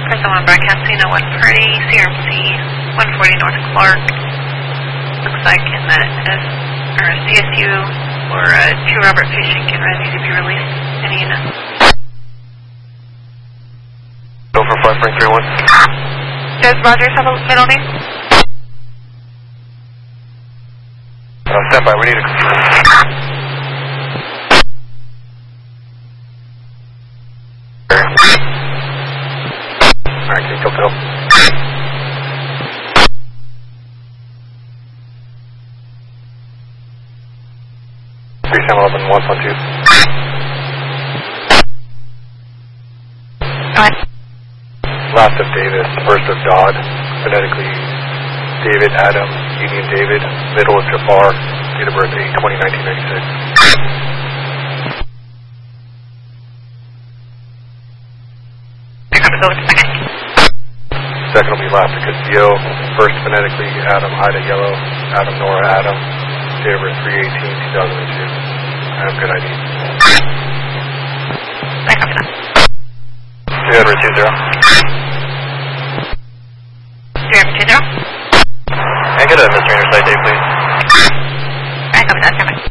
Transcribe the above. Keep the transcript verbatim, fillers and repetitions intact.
First one broadcasting at one thirty, C R M C one forty North Clark. Looks like in that is, or C S U or a two Robert patient getting ready to be released. Any unit? Go for five point three one. Does Rogers have a middle name? Uh, stand by, we need a confirm. Alright, can you go Phil? three seven eleven one one two. Go ahead. Last of Davis, first of Dodd, phonetically David Adam, Union David, middle of Jafar, date of birth eight twenty nineteen ninety-six. I gotta go with the second. Second will be last of Castillo, first phonetically Adam Ida Yellow, Adam Nora Adam, date of birth three eighteen two thousand two. I have good I D. I copy that. two Edward two zero. Zero two zero. Can I get a misdemeanor site date, please? I copy that. Stand by.